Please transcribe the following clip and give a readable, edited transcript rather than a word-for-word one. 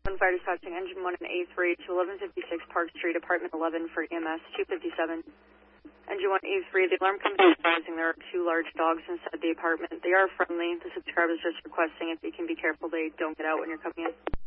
Fire dispatching engine 1 and A3 to 1156 Park Street, apartment 11 for EMS 257. Engine 1, A3, the alarm company is advising there are 2 large dogs inside the apartment. They are friendly. The subscriber is just requesting if you can be careful they don't get out when you're coming in.